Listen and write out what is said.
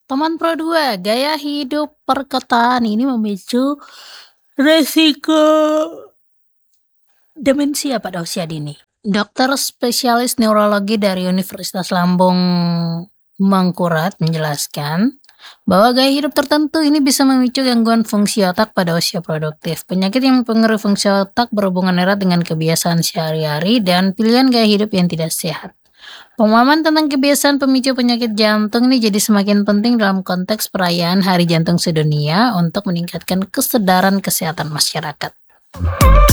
Teman Pro 2, gaya hidup perkotaan ini memicu resiko demensia pada usia dini. Dokter spesialis neurologi dari Universitas Lambung Mangkurat menjelaskan bahwa gaya hidup tertentu ini bisa memicu gangguan fungsi otak pada usia produktif. Penyakit yang mempengaruhi fungsi otak berhubungan erat dengan kebiasaan sehari-hari dan pilihan gaya hidup yang tidak sehat. Pemahaman tentang kebiasaan pemicu penyakit jantung ini jadi semakin penting dalam konteks perayaan Hari Jantung Sedunia untuk meningkatkan kesadaran kesehatan masyarakat.